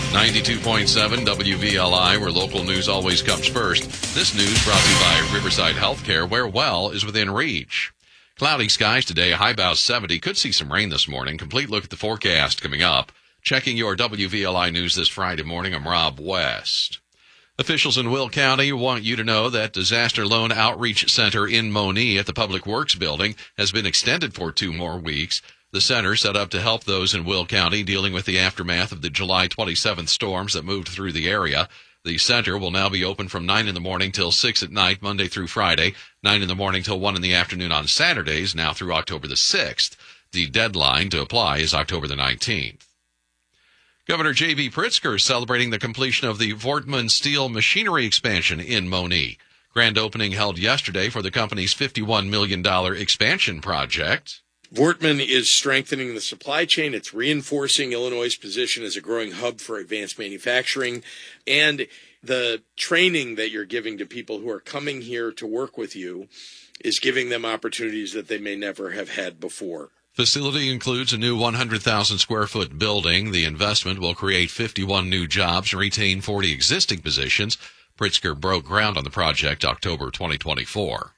92.7 WVLI, where local news always comes first. This news brought to you by Riverside Healthcare, where well is within reach. Cloudy skies today, high about 70. Could see some rain this morning. Complete look at the forecast coming up. Checking your WVLI news this Friday morning, I'm Rob West. Officials in Will County want you to know that Disaster Loan Outreach Center in Monee at the Public Works Building has been extended for 2 more weeks. The center set up to help those in Will County dealing with the aftermath of the July 27th storms that moved through the area. The center will now be open from 9 in the morning till 6 at night, Monday through Friday, 9 in the morning till 1 in the afternoon on Saturdays, now through October the 6th. The deadline to apply is October the 19th. Governor J.B. Pritzker is celebrating the completion of the Voortman Steel machinery expansion in Monee. Grand opening held yesterday for the company's $51 million expansion project. Voortman is strengthening the supply chain. It's reinforcing Illinois' position as a growing hub for advanced manufacturing. And the training that you're giving to people who are coming here to work with you is giving them opportunities that they may never have had before. Facility includes a new 100,000 square foot building. The investment will create 51 new jobs and retain 40 existing positions. Pritzker broke ground on the project October 2024.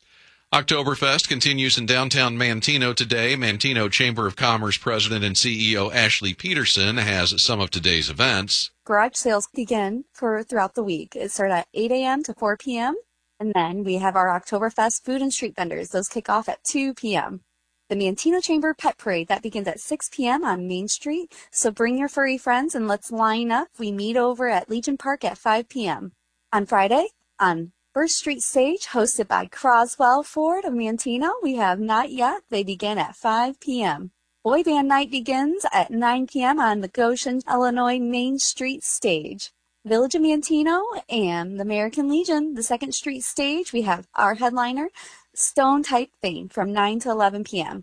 Oktoberfest continues in downtown Manteno today. Manteno Chamber of Commerce President and CEO Ashley Peterson has some of today's events. Garage sales begin throughout the week. It starts at 8 a.m. to 4 p.m. And then we have our Oktoberfest food and street vendors. Those kick off at 2 p.m. The Manteno Chamber Pet Parade, that begins at 6 p.m. on Main Street. So bring your furry friends and let's line up. We meet over at Legion Park at 5 p.m. On Friday, on First Street Stage, hosted by Croswell Ford of Manteno, we have Not Yet. They begin at 5 p.m. Boy Band Night begins at 9 p.m. on the Goshen, Illinois Main Street Stage. Village of Manteno and the American Legion, the 2nd Street Stage, we have our headliner, Stone Type Thing, from 9 to 11 p.m.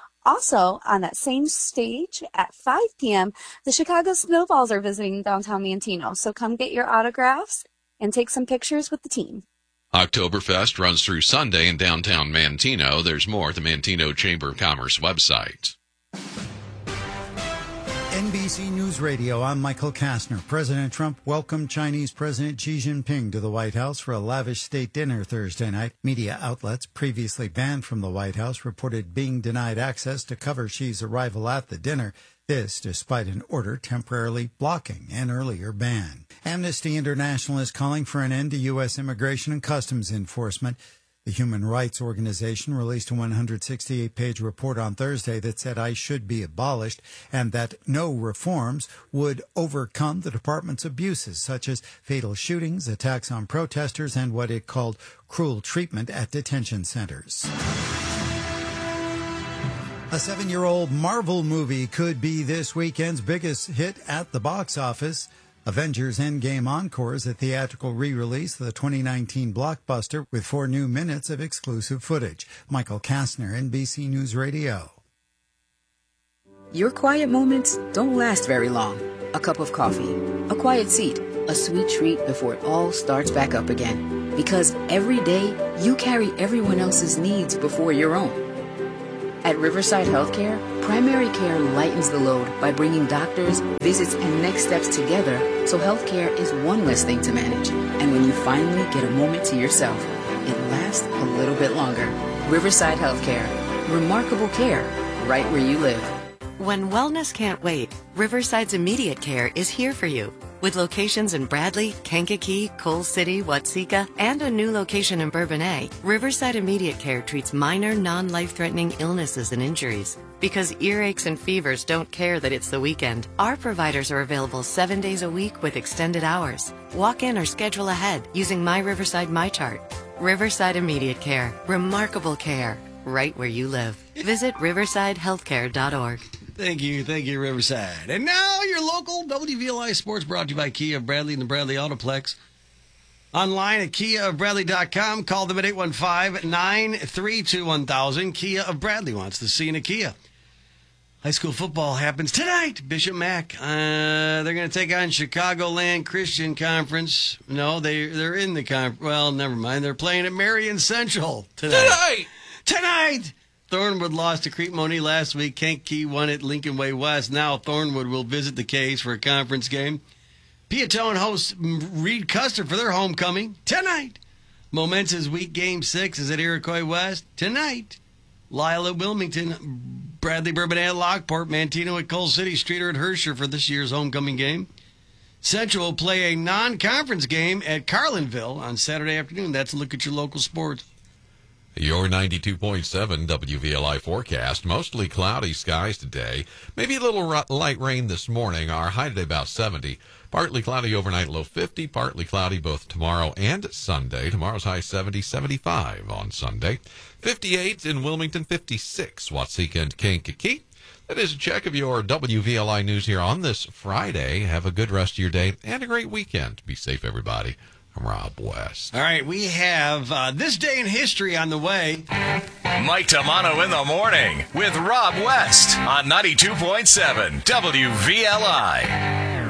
Also, on that same stage at 5 p.m., the Chicago Snowballs are visiting downtown Manteno. So come get your autographs and take some pictures with the team. Oktoberfest runs through Sunday in downtown Manteno. There's more at the Manteno Chamber of Commerce website. NBC News Radio, I'm Michael Kastner. President Trump welcomed Chinese President Xi Jinping to the White House for a lavish state dinner Thursday night. Media outlets previously banned from the White House reported being denied access to cover Xi's arrival at the dinner. This despite an order temporarily blocking an earlier ban. Amnesty International is calling for an end to U.S. immigration and customs enforcement. The human rights organization released a 168-page report on Thursday that said ICE should be abolished and that no reforms would overcome the department's abuses, such as fatal shootings, attacks on protesters, and what it called cruel treatment at detention centers. A 7-year-old Marvel movie could be this weekend's biggest hit at the box office. Avengers Endgame encores a theatrical re-release of the 2019 blockbuster with 4 new minutes of exclusive footage. Michael Kastner, NBC News Radio. Your quiet moments don't last very long. A cup of coffee, a quiet seat, a sweet treat before it all starts back up again. Because every day, you carry everyone else's needs before your own. At Riverside Healthcare, primary care lightens the load by bringing doctors, visits, and next steps together so healthcare is one less thing to manage. And when you finally get a moment to yourself, it lasts a little bit longer. Riverside Healthcare. Remarkable care right where you live. When wellness can't wait, Riverside's Immediate Care is here for you. With locations in Bradley, Kankakee, Coal City, Watseka, and a new location in Bourbonnais, Riverside Immediate Care treats minor, non-life-threatening illnesses and injuries. Because earaches and fevers don't care that it's the weekend, our providers are available 7 days a week with extended hours. Walk in or schedule ahead using My Riverside MyChart. Riverside Immediate Care. Remarkable care right where you live. Visit riversidehealthcare.org. Thank you, Riverside. And now your local WVLI Sports brought to you by Kia of Bradley and the Bradley Autoplex. Online at KiaofBradley.com. Call them at 815-932-1000. Kia of Bradley wants to see in a Kia. High school football happens tonight. Bishop Mack. They're going to take on Chicagoland Christian Conference. No, they're in the conference. Well, never mind. They're playing at Marion Central tonight. Tonight! Thornwood lost to Crete-Monee last week. Kankakee won at Lincoln Way West. Now Thornwood will visit the Cays for a conference game. Peatone hosts Reed Custer for their homecoming tonight. Momensa's week game 6 is at Iroquois West tonight. Lyle at Wilmington, Bradley Bourbonnais at Lockport, Mantino at Coal City, Streeter at Herscher for this year's homecoming game. Central will play a non-conference game at Carlinville on Saturday afternoon. That's a look at your local sports. Your 92.7 WVLI forecast. Mostly cloudy skies today. Maybe a little light rain this morning. Our high today about 70. Partly cloudy overnight, low 50. Partly cloudy both tomorrow and Sunday. Tomorrow's high 70, 75 on Sunday. 58 in Wilmington, 56 Watseka and Kankakee. That is a check of your WVLI news here on this Friday. Have a good rest of your day and a great weekend. Be safe, everybody. I'm Rob West. All right, we have This Day in History on the way. Mike Tamano in the morning with Rob West on 92.7 WVLI.